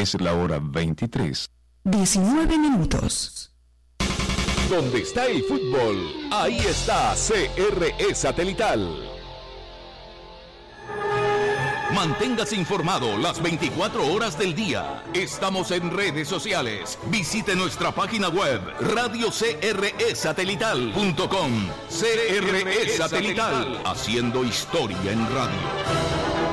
Es la hora 23. 19 minutos. Donde está el fútbol, ahí está CRE Satelital. Manténgase informado las 24 horas del día. Estamos en redes sociales. Visite nuestra página web radiocresatelital.com. CRE Satelital, haciendo historia en radio.